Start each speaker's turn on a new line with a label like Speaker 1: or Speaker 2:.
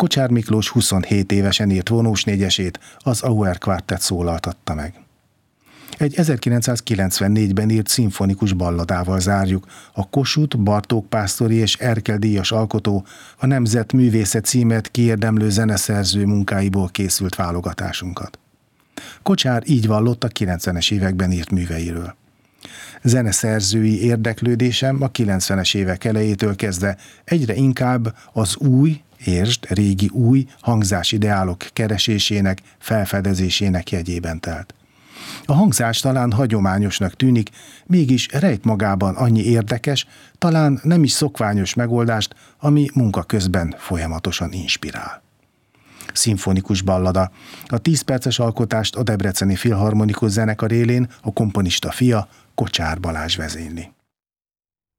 Speaker 1: Kocsár Miklós 27 évesen írt vonós négyesét, az Auer Quartet szólaltatta meg. Egy 1994-ben írt szimfonikus balladával zárjuk, a Kossuth, Bartók Pásztori és Erkel díjas alkotó, a Nemzet Művészet címet kiérdemlő zeneszerző munkáiból készült válogatásunkat. Kocsár így vallott a 90-es években írt műveiről. Zeneszerzői érdeklődésem a 90-es évek elejétől kezdve egyre inkább az új, értsd, régi új hangzásideálok keresésének, felfedezésének jegyében telt. A hangzás talán hagyományosnak tűnik, mégis rejt magában annyi érdekes, talán nem is szokványos megoldást, ami munka közben folyamatosan inspirál. Szimfonikus ballada. A 10 perces alkotást a Debreceni Filharmonikus Zenekar élén a komponista fia, Kocsár Balázs vezényli.